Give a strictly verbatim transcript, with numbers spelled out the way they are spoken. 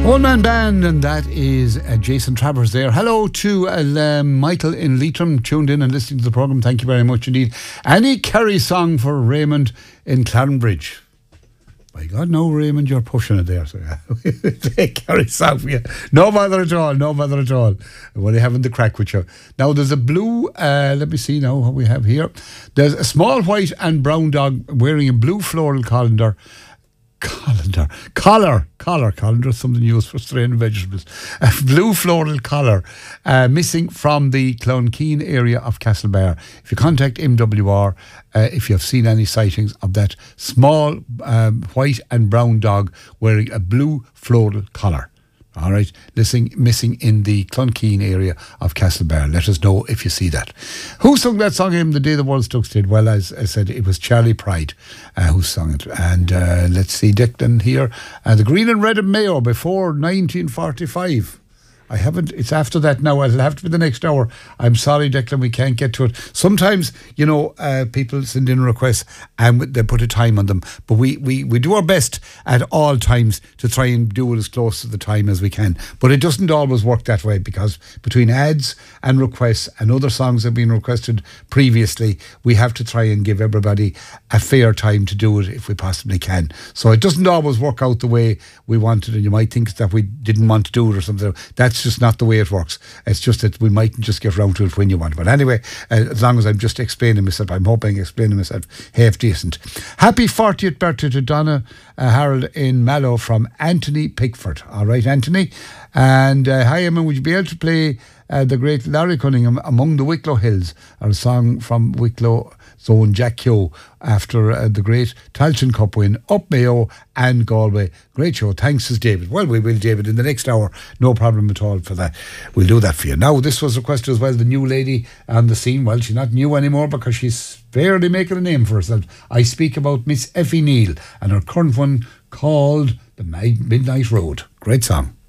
One Man Band, and that is uh, Jason Travers there. Hello to uh, um, Michael in Leitrim, tuned in and listening to the programme. Thank you very much indeed. Any Kerry song for Raymond in Clarenbridge? My God, no, Raymond, you're pushing it there. So yeah. Play Kerry song for you. No bother at all, no bother at all. What are you having the crack with you? Now, there's a blue, uh, let me see now what we have here. There's a small white and brown dog wearing a blue floral colander. Colander, collar, collar, colander is something used for straining vegetables. A blue floral collar uh, missing from the Clonkeen area of Castlebar. If you contact M W R, uh, if you have seen any sightings of that small um, white and brown dog wearing a blue floral collar. All right, missing, missing in the Clonkeen area of Castlebar. Let us know if you see that. Who sung that song in The Day the World Stood Still? Well, as I said, it was Charlie Pride uh, who sung it. And uh, let's see, Declan here. Uh, the Green and Red and Mayo before nineteen forty-five. I haven't, it's after that now. It'll have to be the next hour. I'm sorry, Declan, we can't get to it. Sometimes, you know, uh, people send in requests and they put a time on them. But we, we, we do our best at all times to try and do it as close to the time as we can. But it doesn't always work that way, because between ads and requests and other songs that have been requested previously, we have to try and give everybody a fair time to do it if we possibly can. So it doesn't always work out the way we wanted, and you might think that we didn't want to do it or something. That's just not the way it works. It's just that we mightn't just get round to it when you want. But anyway, uh, as long as I'm just explaining myself, I'm hoping explaining myself half decent. Happy fortieth birthday to Donna uh, Harold in Mallow from Anthony Pickford. All right, Anthony. And uh, hi, Emma, would you be able to play uh, the great Larry Cunningham, Among the Wicklow Hills, or a song from Wicklow Zone Jack Keogh after uh, the great Tailteann Cup win, up Mayo and Galway. Great show. Thanks, says David. Well, we will, David, in the next hour. No problem at all for that. We'll do that for you. Now, this was requested as well, the new lady on the scene. Well, she's not new anymore because she's fairly making a name for herself. I speak about Miss Effie Neal and her current one called The Midnight Road. Great song.